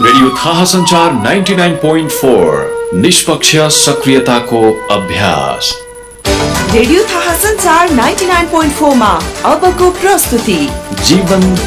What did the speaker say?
Radio थाहा संचार 99.4 निष्पक्ष सक्रियताको अभ्यास। रेडियो थाहा संचार 99.4 मा अबको प्रस्तुति जीवन